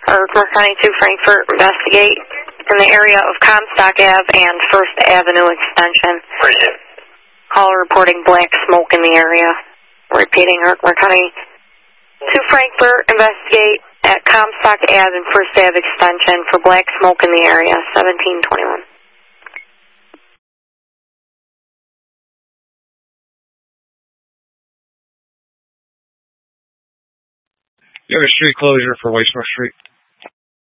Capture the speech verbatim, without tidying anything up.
or Mercer County two, Frankfort, investigate in the area of Comstock Avenue and First Avenue Extension. Caller reporting black smoke in the area. Repeating, Mercer County two, Frankfort, investigate at Comstock Avenue and First Avenue Extension for black smoke in the area, seventeen twenty-one. You have a street closure for Weismar Street.